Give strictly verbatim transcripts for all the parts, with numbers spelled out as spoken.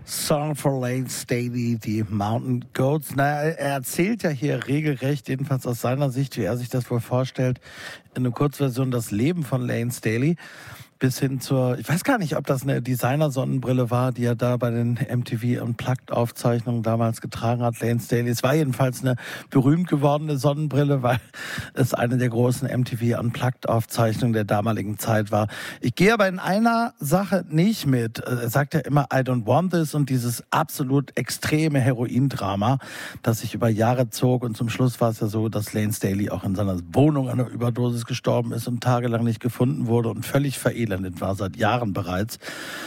Song for Lane Staley, die Mountain Goats. Na, er erzählt ja hier regelrecht, jedenfalls aus seiner Sicht, wie er sich das wohl vorstellt, in einer Kurzversion das Leben von Lane Staley. Bis hin zur, ich weiß gar nicht, ob das eine Designer-Sonnenbrille war, die er da bei den M T V Unplugged-Aufzeichnungen damals getragen hat, Lane Staley. Es war jedenfalls eine berühmt gewordene Sonnenbrille, weil es eine der großen M T V Unplugged-Aufzeichnungen der damaligen Zeit war. Ich gehe aber in einer Sache nicht mit. Er sagt ja immer, I don't want this, und dieses absolut extreme Heroindrama, das sich über Jahre zog, und zum Schluss war es ja so, dass Lane Staley auch in seiner Wohnung an einer Überdosis gestorben ist und tagelang nicht gefunden wurde und völlig verelend war, seit Jahren bereits,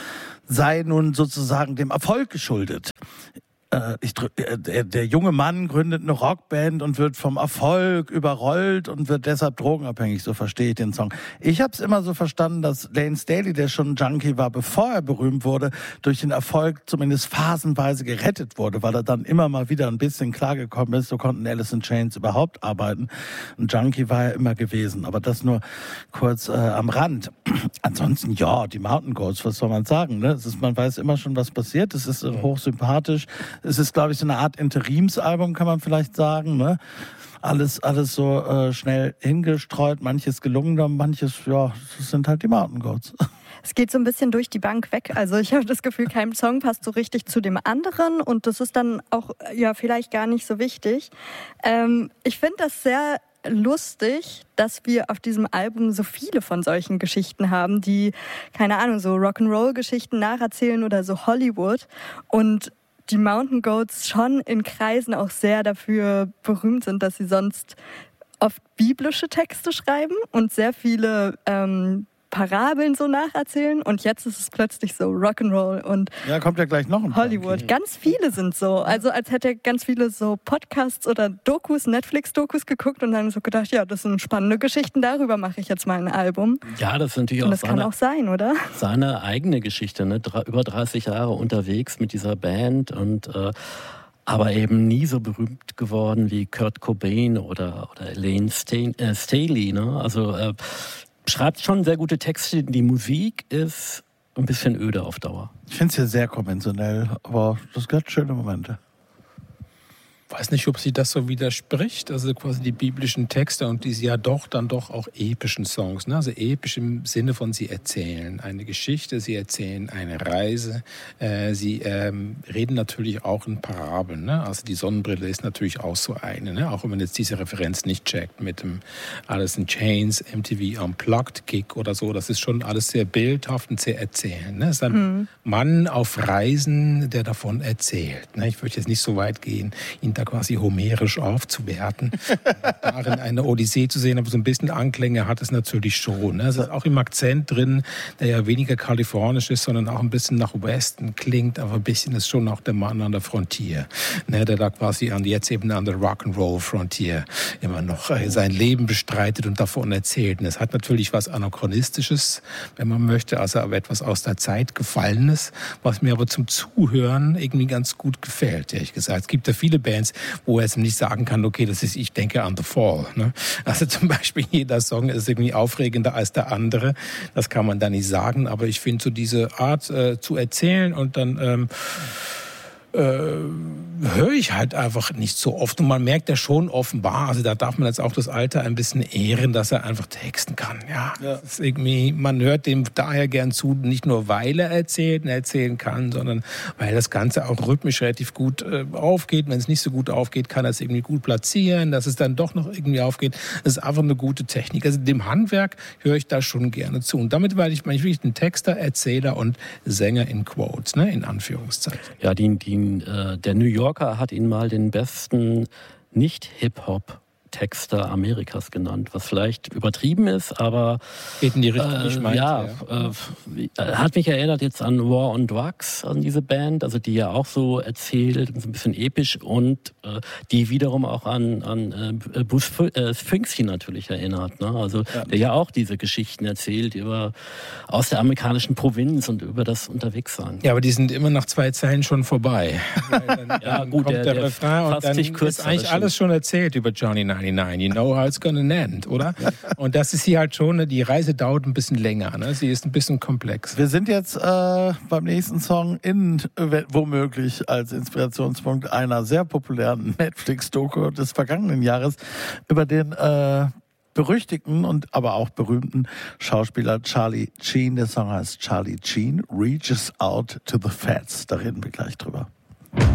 sei nun sozusagen dem Erfolg geschuldet. Äh, ich, der, der junge Mann gründet eine Rockband und wird vom Erfolg überrollt und wird deshalb drogenabhängig, so verstehe ich den Song. Ich habe es immer so verstanden, dass Lane Staley, der schon Junkie war, bevor er berühmt wurde, durch den Erfolg zumindest phasenweise gerettet wurde, weil er dann immer mal wieder ein bisschen klargekommen ist. So konnten Alice in Chains überhaupt arbeiten. Ein Junkie war er immer gewesen, aber das nur kurz äh, am Rand. Ansonsten, ja, die Mountain Goats, was soll man sagen? Ne? Es ist, man weiß immer schon, was passiert. Es ist äh, hochsympathisch. Es ist, glaube ich, so eine Art Interimsalbum, kann man vielleicht sagen. Ne? Alles, alles so äh, schnell hingestreut, manches gelungener, manches, ja, das sind halt die Mountain Goats. Es geht so ein bisschen durch die Bank weg. Also ich habe das Gefühl, kein Song passt so richtig zu dem anderen, und das ist dann auch ja vielleicht gar nicht so wichtig. Ähm, ich finde das sehr lustig, dass wir auf diesem Album so viele von solchen Geschichten haben, die, keine Ahnung, so Rock'n'Roll-Geschichten nacherzählen oder so Hollywood, und die Mountain Goats schon in Kreisen auch sehr dafür berühmt sind, dass sie sonst oft biblische Texte schreiben und sehr viele ähm, Parabeln so nacherzählen, und jetzt ist es plötzlich so Rock'n'Roll und ja, kommt ja gleich noch ein Hollywood. Punkt. Ganz viele sind so. Also als hätte er ganz viele so Podcasts oder Dokus, Netflix-Dokus geguckt und dann so gedacht, ja, das sind spannende Geschichten, darüber mache ich jetzt mal ein Album. Ja, das ist natürlich und auch das seine, kann auch sein, oder? Seine eigene Geschichte, ne? Dre- über dreißig Jahre unterwegs mit dieser Band und äh, aber eben nie so berühmt geworden wie Kurt Cobain oder, oder Lane Sta- äh, Staley. Ne? Also äh, schreibt schon sehr gute Texte. Die Musik ist ein bisschen öde auf Dauer. Ich finde es ja sehr konventionell, aber das hat schöne Momente. Ich weiß nicht, ob sie das so widerspricht, also quasi die biblischen Texte und diese ja doch dann doch auch epischen Songs, ne? Also episch im Sinne von, sie erzählen eine Geschichte, sie erzählen eine Reise, äh, sie ähm, reden natürlich auch in Parabeln, ne? Also die Sonnenbrille ist natürlich auch so eine, ne? Auch wenn man jetzt diese Referenz nicht checkt mit dem Alice in Chains, M T V Unplugged Gig oder so, das ist schon alles sehr bildhaft und sehr erzählend, ne? Es ist ein mhm. Mann auf Reisen, der davon erzählt, ne? Ich würde jetzt nicht so weit gehen, ihn da quasi homerisch aufzuwerten, darin eine Odyssee zu sehen, aber so ein bisschen Anklänge hat es natürlich schon. Es ist auch im Akzent drin, der ja weniger kalifornisch ist, sondern auch ein bisschen nach Westen klingt, aber ein bisschen ist schon auch der Mann an der Frontier, der da quasi an, jetzt eben an der Rock'n'Roll-Frontier immer noch sein Leben bestreitet und davon erzählt. Und es hat natürlich was Anachronistisches, wenn man möchte, also aber etwas aus der Zeit Gefallenes, was mir aber zum Zuhören irgendwie ganz gut gefällt, ehrlich gesagt. Es gibt ja viele Bands, wo er jetzt nicht sagen kann, okay, das ist, ich denke an The Fall. Ne? Also zum Beispiel, jeder Song ist irgendwie aufregender als der andere. Das kann man da nicht sagen, aber ich finde so diese Art äh, zu erzählen und dann ähm, äh, höre ich halt einfach nicht so oft. Und man merkt ja schon offenbar, also da darf man jetzt auch das Alter ein bisschen ehren, dass er einfach texten kann. Ja, ja. Das ist irgendwie, man hört dem daher gern zu, nicht nur weil er erzählt und erzählen kann, sondern weil das Ganze auch rhythmisch relativ gut äh, aufgeht. Wenn es nicht so gut aufgeht, kann er es irgendwie gut platzieren, dass es dann doch noch irgendwie aufgeht. Das ist einfach eine gute Technik. Also dem Handwerk höre ich da schon gerne zu. Und damit war ich meine ich wirklich ein Texter, Erzähler und Sänger in Quotes, ne, in Anführungszeichen. Ja, die, die, äh, der New Yorker hat ihn mal den besten Nicht-Hip-Hop-Texter Amerikas genannt, was vielleicht übertrieben ist, aber geht in die Richtung, äh, ich meinte, ja, ja. Äh, hat mich erinnert jetzt an War on Drugs, an diese Band, also die ja auch so erzählt, so ein bisschen episch und äh, die wiederum auch an, an äh, Bruce äh, Springsteen natürlich erinnert, ne? Also ja. Der ja auch diese Geschichten erzählt über aus der amerikanischen Provinz und über das Unterwegssein. Ja, aber die sind immer nach zwei Zeilen schon vorbei. Dann, ja, dann gut, kommt der, der, der Refrain und dann ist eigentlich alles schon erzählt über Johnny Nice. neunundneunzig, you know how it's gonna end, oder? Und das ist hier halt schon, die Reise dauert ein bisschen länger, ne? Sie ist ein bisschen komplex. Wir sind jetzt äh, beim nächsten Song in, womöglich als Inspirationspunkt einer sehr populären Netflix-Doku des vergangenen Jahres über den äh, berüchtigten und aber auch berühmten Schauspieler Charlie Sheen. Der Song heißt Charlie Sheen, Reaches Out to the Fats. Da reden wir gleich drüber.